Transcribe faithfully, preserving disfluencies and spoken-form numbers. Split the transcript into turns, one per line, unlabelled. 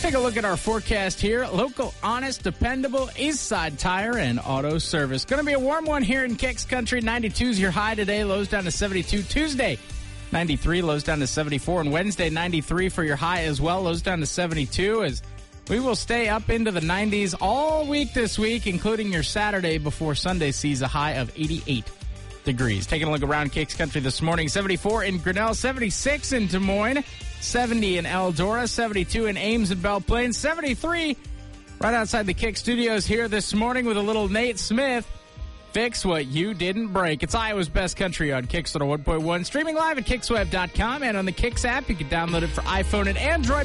take a look at our forecast here. Local, honest, dependable East Side Tire and Auto Service. Going to be a warm one here in Kicks Country. ninety-two is your high today. Lows down to seventy-two. Tuesday, ninety-three. Lows down to seventy-four. And Wednesday, ninety-three for your high as well. Lows down to seventy-two as we will stay up into the nineties all week this week, including your Saturday before Sunday sees a high of eighty-eight degrees. Taking a look around Kicks Country this morning. seventy-four in Grinnell, seventy-six in Des Moines, seventy in Eldora, seventy-two in Ames and Belle Plaine, seventy-three right outside the Kick Studios here this morning with a little Nate Smith. Fix what you didn't break. It's Iowa's Best Country on Kicks one oh one point one. Streaming live at Kicks Web dot com and on the Kicks app. You can download it for iPhone and Android.